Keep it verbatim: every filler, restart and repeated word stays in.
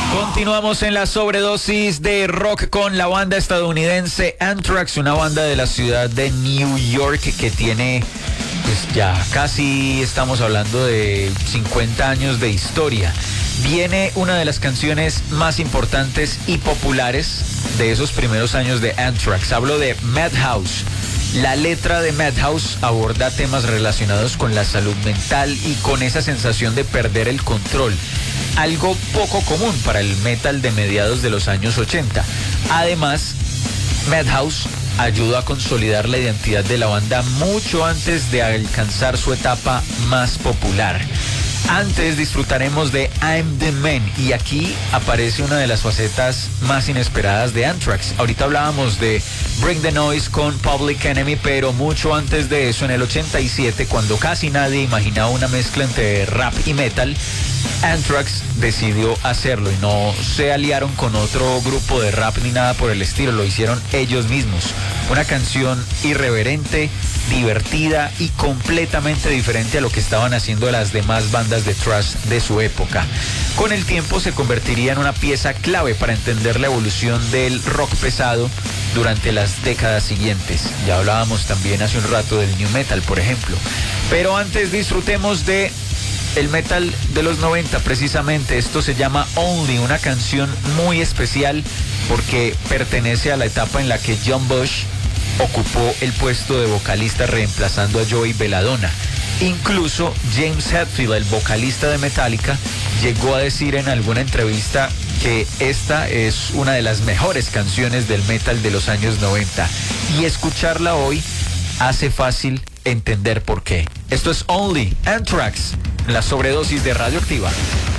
Continuamos en la sobredosis de rock con la banda estadounidense Anthrax, una banda de la ciudad de New York que tiene, pues ya casi estamos hablando de cincuenta años de historia. Viene una de las canciones más importantes y populares de esos primeros años de Anthrax. Hablo de Madhouse. La letra de Madhouse aborda temas relacionados con la salud mental y con esa sensación de perder el control. Algo poco común para el metal de mediados de los años ochenta. Además, Madhouse ayudó a consolidar la identidad de la banda mucho antes de alcanzar su etapa más popular. Antes disfrutaremos de I'm the Man y aquí aparece una de las facetas más inesperadas de Anthrax. Ahorita hablábamos de Bring the Noise con Public Enemy, pero mucho antes de eso, en el ochenta y siete, cuando casi nadie imaginaba una mezcla entre rap y metal, Anthrax decidió hacerlo y no se aliaron con otro grupo de rap ni nada por el estilo, lo hicieron ellos mismos. Una canción irreverente, divertida y completamente diferente a lo que estaban haciendo las demás bandas de thrash de su época. Con el tiempo se convertiría en una pieza clave para entender la evolución del rock pesado durante las décadas siguientes. Ya hablábamos también hace un rato del new metal, por ejemplo. Pero antes disfrutemos de el metal de los noventa, precisamente. Esto se llama Only, una canción muy especial porque pertenece a la etapa en la que John Bush ocupó el puesto de vocalista reemplazando a Joey Belladonna. Incluso James Hetfield, el vocalista de Metallica, llegó a decir en alguna entrevista que esta es una de las mejores canciones del metal de los años noventa. Y escucharla hoy hace fácil entender por qué. Esto es Only, Anthrax, la sobredosis de Radioactiva.